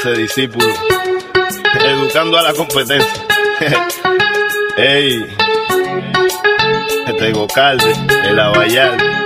haciéndose discípulo, educando a la competencia. Ey, este Gocalde, el Abayal.